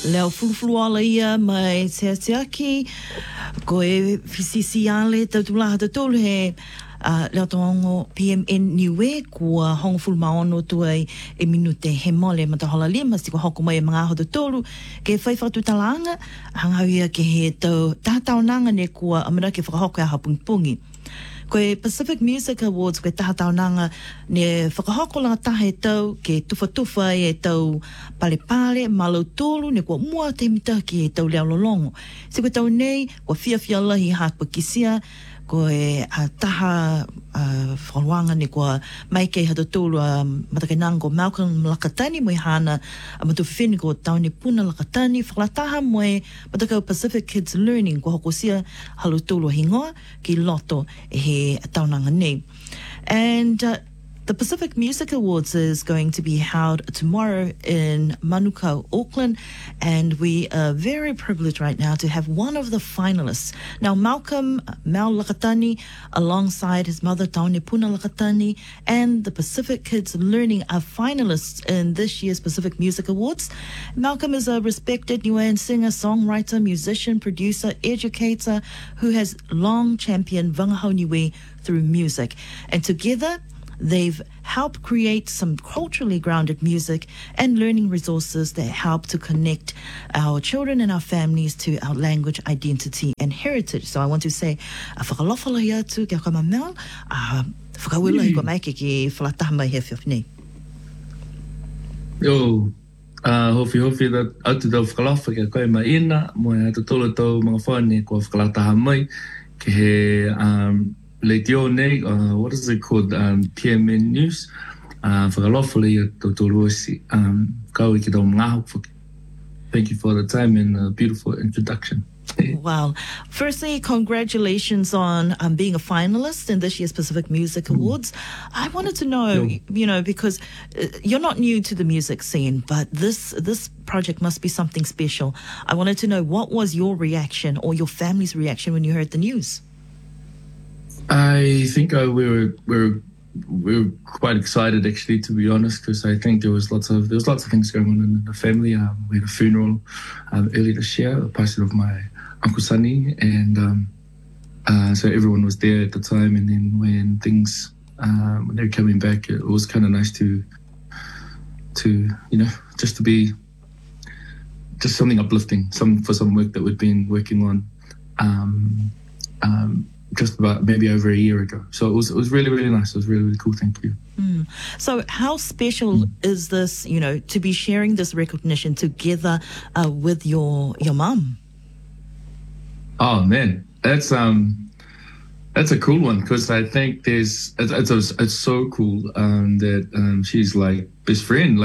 Leo fulufuluala ia mai te aki, ko e fisisi ale tautulaha te tolu he leo tongo PMN niwe kua hongo fulmaono tuai e minute he mole matahola lima si ko hoko mai e mga aho te tolu ke whaiwhatu talanga hangauia ke he tau tahataonanga ne kua amira ke whakahoko e hapungpungi. Koe Pacific Music Awards koe tahataonanga ne whakahoko langa tahe tau ke tufa e tau pale malau tolu ne kua mua te mitaki e tau leo lolongo. Si koe tau nei, kua fia lahi hapa kisia, koe taha whanwanga ne kua mai kei hata tolu matakananga ko Malcolm Lakatani moe hana matu whini ko tau ne puna Lakatani whakalataha moe matakau Pacific Kids Learning kua hokosia halu tolu hingoa ki loto e he taunanga nei. And the Pacific Music Awards is going to be held tomorrow in Manukau, Auckland, and we are very privileged right now to have one of the finalists. Now, Malcolm Mal Lakatani, alongside his mother, Taone Puna Lakatani, and the Pacific Kids Learning are finalists in this year's Pacific Music Awards. Malcolm is a respected Niuean singer, songwriter, musician, producer, educator, who has long championed Wangahau Niue through music. And together, they've helped create some culturally grounded music and learning resources that help to connect our children and our families to our language, identity, and heritage. So I want to say, whakalofala ia tu kia kama Mel, whakawila hiko mai ki whalataha mai he whiwhine. Yo, hofi that atu tau whakalofa kia koe mai ina, moe atu tolo tau mga whane kua whakalataha mai, ke he Leitio nei, what is it called? PMN News. Whakalofala ia tau tolu osi. Kau iki tau mga hau. Thank you for the time and a beautiful introduction. Wow. Firstly, congratulations on being a finalist in this year's Pacific Music Awards. I wanted to know, because you're not new to the music scene, but this project must be something special. I wanted to know, what was your reaction or your family's reaction when you heard the news? I think we were quite excited, actually, to be honest, because I think there was lots of things going on in the family. We had a funeral early this year, a passing of my Uncle Sunny, and so everyone was there at the time. And then when things when they were coming back, it was kind of nice to just to be just something uplifting, for some work that we'd been working on. Just about maybe over a year ago. So it was really, really nice. It was really, really cool. Thank you. So how special is this, to be sharing this recognition together with your mum? Oh man, that's a cool one, because I think it's so cool that she's like best friend,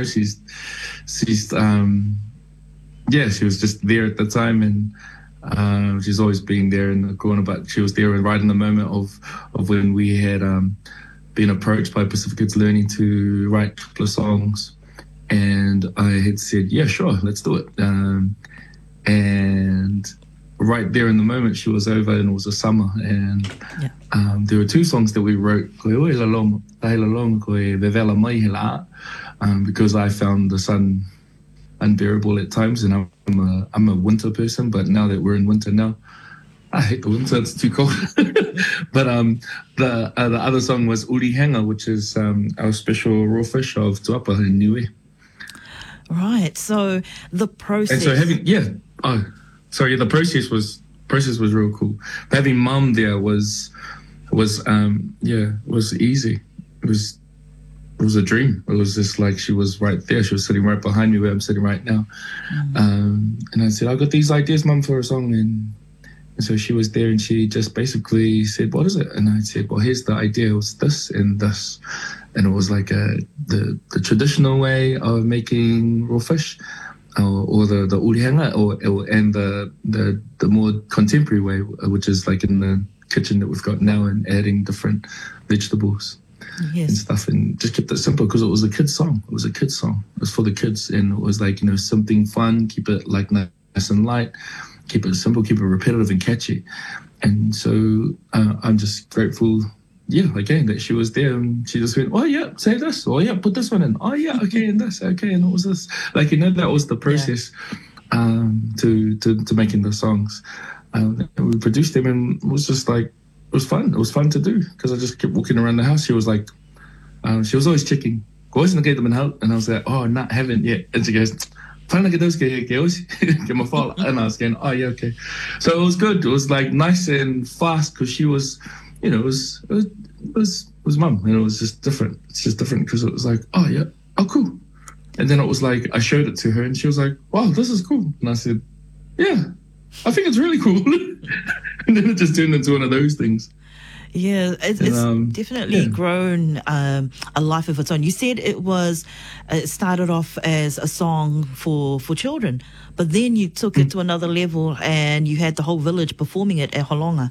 she was just there at the time, and she's always been there in the corner, but she was there right in the moment of when we had been approached by Pacific Kids Learning to write a couple of songs, and I had said, yeah, sure, let's do it. And right there in the moment, she was over, and it was a summer, and there were two songs that we wrote, because I found the sun unbearable at times, and I'm a winter person, but now that we're in winter now, I hate the winter, it's too cold. But the other song was Uri Hanga, which is our special raw fish of Tuapa in Niue. Right, so the process... And so the process was real cool. Having mum there was easy. It was a dream. It was just like she was right there. She was sitting right behind me where I'm sitting right now. And I said, I got these ideas, Mum, for a song. And so she was there, and she just basically said, what is it? And I said, well, here's the idea. It was this and this. And it was like the traditional way of making raw fish, or the urihanga, and the more contemporary way, which is like in the kitchen that we've got now, and adding different vegetables. Yes. And stuff, and just kept it simple, because it was a kid's song. It was for the kids, and it was like, something fun, keep it like nice and light, keep it simple, keep it repetitive and catchy. And so I'm just grateful, again, that she was there, and she just went, oh yeah, say this, oh yeah, put this one in, oh yeah, okay, and this, okay, and it was this, that was the process. to making the songs. And we produced them, and it was just like, it was fun. It was fun to do because I just kept walking around the house. She was like, she was always checking, "Goes and get them and help," and I was like, "Oh, not haven't yet." And she goes, "Finally get those girls, get my fault," and I was going, "Oh yeah, okay." So it was good. It was like nice and fast because she was, you know, it was mum, and it was just different. It's just different because it was like, "Oh yeah, oh cool." And then it was like, I showed it to her and she was like, "Wow, this is cool." And I said, "Yeah, I think it's really cool." And then it just turned into one of those things. Yeah, it's definitely grown a life of its own. You said it started off as a song for children, but then you took it to another level and you had the whole village performing it at Holonga.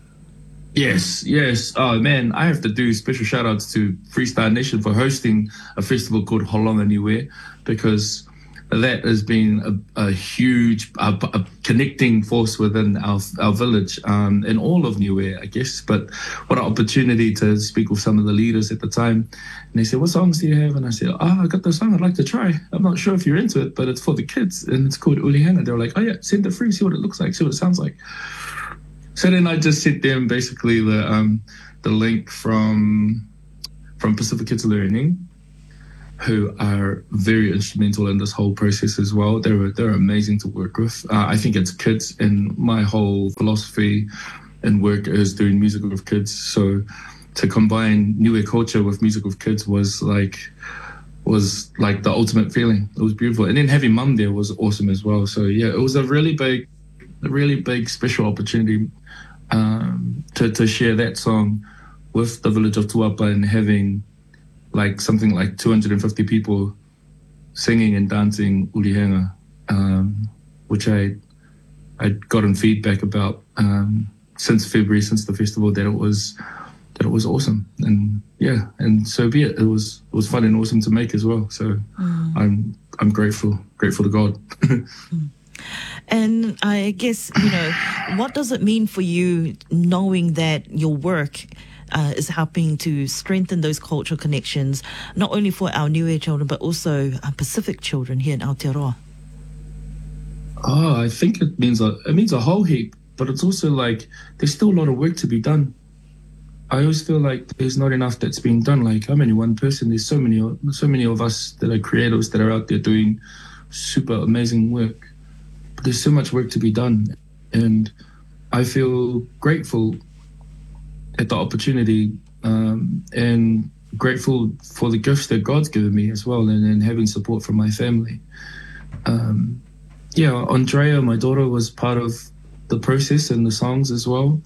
Yes. Oh man, I have to do special shout outs to Freestyle Nation for hosting a festival called Holonga Niue, because that has been a huge a connecting force within our village and all of Niue, I guess. But what an opportunity to speak with some of the leaders at the time. And they said, "What songs do you have?" And I said, "I got this song I'd like to try. I'm not sure if you're into it, but it's for the kids and it's called Ulihanga." They were like, "Oh yeah, send it free, see what it looks like, see what it sounds like." So then I just sent them basically the link from Pacific Kids Learning, who are very instrumental in this whole process as well. They're amazing to work with. I think it's kids, and my whole philosophy and work is doing music with kids. So to combine Niue culture with music with kids was like the ultimate feeling. It was beautiful. And then having mum there was awesome as well. So yeah, it was a really big special opportunity to share that song with the village of Tuapa, and having like something like 250 people singing and dancing Ulihanga, which I'd gotten feedback about since February, since the festival, that it was awesome. And yeah, and so be it. It was fun and awesome to make as well. So I'm grateful to God. And I guess, you know, what does it mean for you knowing that your work is helping to strengthen those cultural connections, not only for our Niue children, but also Pacific children here in Aotearoa? Oh, I think it means a whole heap, but it's also like there's still a lot of work to be done. I always feel like there's not enough that's being done. Like, I'm only one person. There's so many of us that are creatives that are out there doing super amazing work. But there's so much work to be done, and I feel grateful at the opportunity, and grateful for the gifts that God's given me as well, and having support from my family. Andrea, my daughter, was part of the process and the songs as well.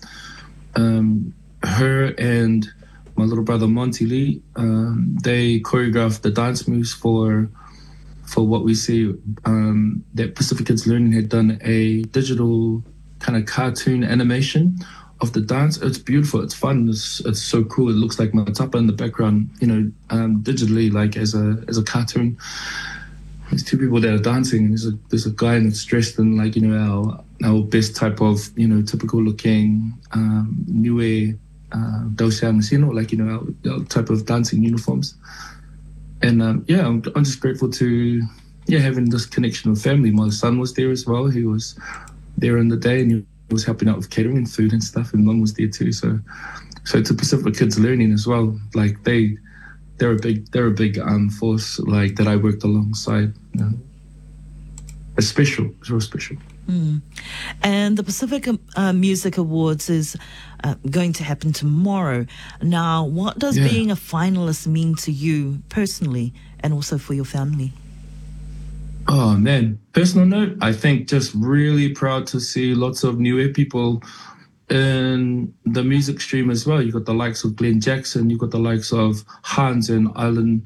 Her and my little brother Monty Lee, they choreographed the dance moves for what we see. That Pacific Kids Learning had done a digital kind of cartoon animation of the dance. It's beautiful. It's fun. It's so cool. It looks like Matapa in the background, digitally, like as a cartoon. There's two people that are dancing, and there's a guy that's dressed in like our best type of typical looking Niue Daoseang Sino, like our type of dancing uniforms. And I'm just grateful to having this connection with family. My son was there as well. He was there in the day, and he was helping out with catering and food and stuff, and Mum was there too. So to Pacific Kids Learning as well, like they're a big force like that I worked alongside. It's special. It's real special. And the Pacific Music Awards is going to happen tomorrow. Now, what does being a finalist mean to you personally, and also for your family? Oh man, personal note, I think just really proud to see lots of Niue people in the music stream as well. You got the likes of Glenn Jackson, you got the likes of Hans and Island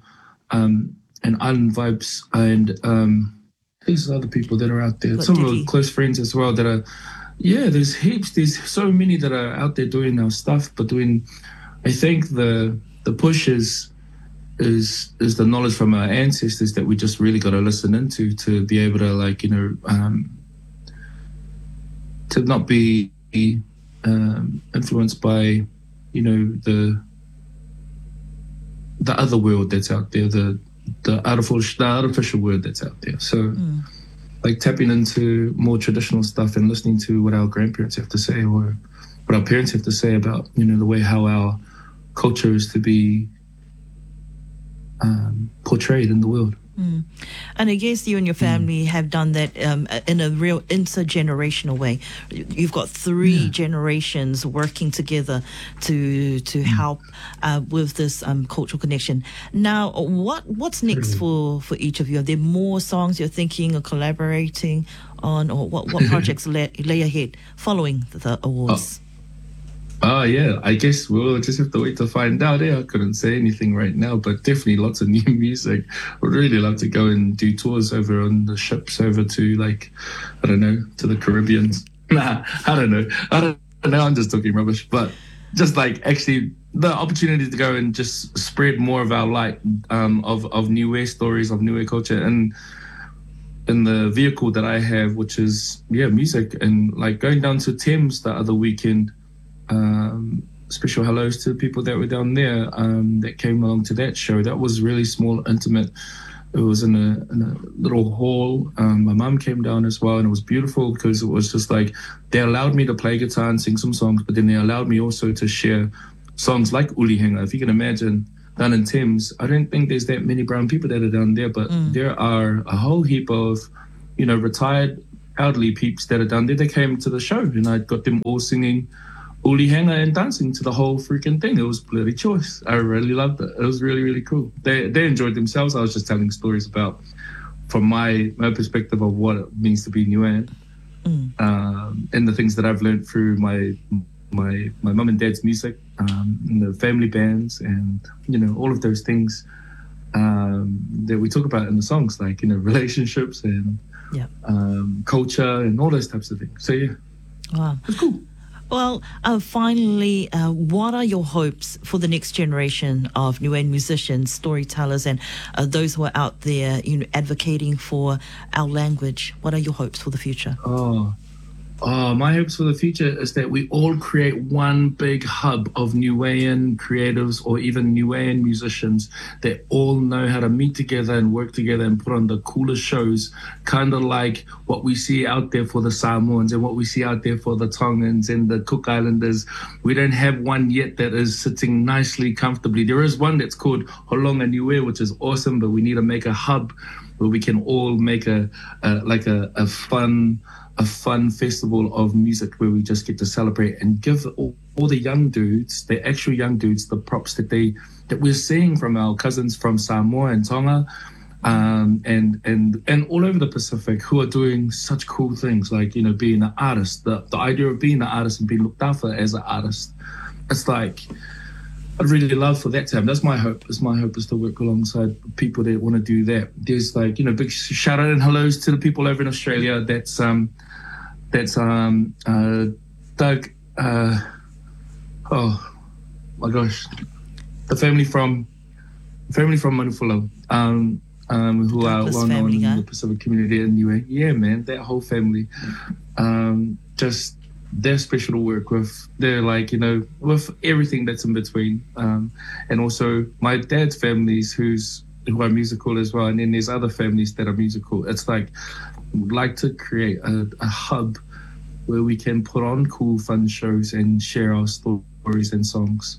Vibes, and these other people that are out there. Some of our close friends as well that are, there's heaps. There's so many that are out there doing our stuff, but I think the push is the knowledge from our ancestors that we just really got to listen into to be able to to not be influenced by the other world that's out there, the artificial world that's out there. So like tapping into more traditional stuff and listening to what our grandparents have to say or what our parents have to say about, the way how our culture is to be portrayed in the world. Mm. And I guess you and your family have done that in a real intergenerational way. You've got three generations working together to help with this cultural connection. Now, what's next for each of you? Are there more songs you're thinking or collaborating on, or what projects lay ahead following the awards? Oh, yeah. I guess we'll just have to wait to find out. I couldn't say anything right now, but definitely lots of new music. Would really love to go and do tours over on the ships over to, to the Caribbean. Nah, I don't know. I'm just talking rubbish. But just actually the opportunity to go and just spread more of our light of Niue stories, of Niue culture. And in the vehicle that I have, which is, music. And going down to Thames the other weekend, special hellos to the people that were down there that came along to that show. That was really small, intimate. It was in a little hall. My mum came down as well, and it was beautiful because it was just they allowed me to play guitar and sing some songs, but then they allowed me also to share songs like Uli Henga. If you can imagine, down in Thames, I don't think there's that many brown people that are down there, but there are a whole heap of, retired elderly peeps that are down there. They came to the show, and I got them all singing Uli Henga and dancing to the whole freaking thing. It was bloody choice. I really loved it. It was really, really cool. They enjoyed themselves. I was just telling stories about, from my perspective of what it means to be Niuean, and the things that I've learned through my mum and dad's music, and the family bands, and all of those things that we talk about in the songs, relationships and culture and all those types of things. So wow, it's cool. Well, finally, what are your hopes for the next generation of Niuean musicians, storytellers, and those who are out there, advocating for our language? What are your hopes for the future? My hopes for the future is that we all create one big hub of Niuean creatives or even Niuean musicians that all know how to meet together and work together and put on the coolest shows, kind of like what we see out there for the Samoans and what we see out there for the Tongans and the Cook Islanders. We don't have one yet that is sitting nicely, comfortably. There is one that's called Holonga Niue, which is awesome, but we need to make a hub where we can all make a fun festival of music where we just get to celebrate and give all the young dudes, the actual young dudes, the props that we're seeing from our cousins from Samoa and Tonga, and all over the Pacific, who are doing such cool things, being an artist. The idea of being an artist and being looked after as an artist, it's I'd really love for that to happen. That's my hope. My hope is to work alongside people that want to do that. There's big shout out and hellos to the people over in Australia. That's Doug. Oh my gosh, the family from Manufolo, who are well known in the Pacific community anyway. Yeah, man, that whole family, just. They're special to work with. They're with everything that's in between. And also my dad's families who are musical as well. And then there's other families that are musical. It's we'd like to create a hub where we can put on cool, fun shows and share our stories and songs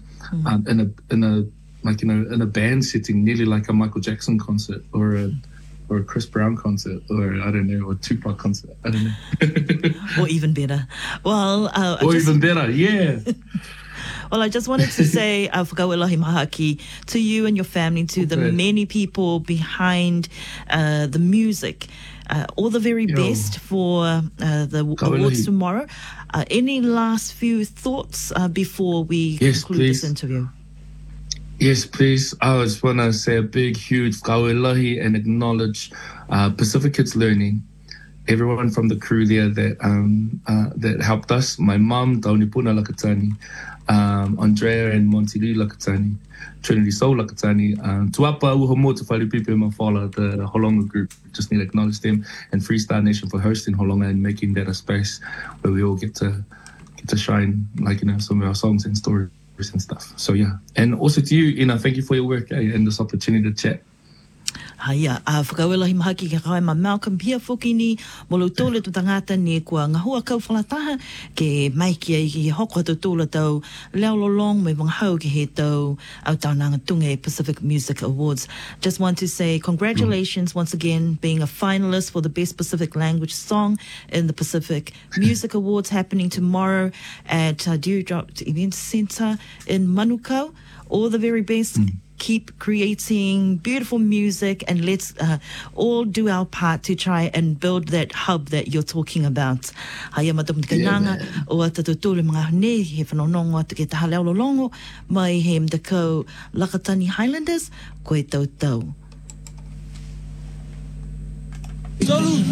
in a band setting, nearly like a Michael Jackson concert or a Chris Brown concert, or I don't know, or Tupac concert. I don't know. Or even better. Well, even better, yeah. Well, I just wanted to say, Whakauelahi Mahaki, to you and your family, to the many people behind the music. All the very best for the awards tomorrow. Any last few thoughts before we conclude this interview? Yes, please. I just want to say a big, huge kawelahi and acknowledge Pacific Kids Learning, everyone from the crew there that helped us. My mum, Taunipuna Lakatani, Andrea and Montili Lakatani, Trinity Soul Lakatani, Tuapa Uhomotu Whalipipe Mawhala, the Holonga group. Just need to acknowledge them, and Freestar Nation for hosting Holonga and making that a space where we all get to shine, some of our songs and stories and stuff. So yeah, and also to you, Ina, thank you for your work and this opportunity to chat. Haia, whakawela hi mahaki ke kai ma Malcolm Pia whoki ni, molo tōle tu tangata ni kua ngahua kau whalataha, ke mai ki ai ki hoko hatu tōla tau, leo lolong me wanghau ki he tau, au taunanga tunge Pacific Music Awards. Just want to say congratulations once again, being a finalist for the Best Pacific Language Song in the Pacific Music Awards happening tomorrow at Dewdrop Event Centre in Manukau. All the very best. Keep creating beautiful music, and let's all do our part to try and build that hub that you're talking about. Haia matamu te kainanga o atatu tōle mga hone, he whanonongo atu ke taha leo lolongo, mai he mtakau Lakatani Highlanders, koe tau tau.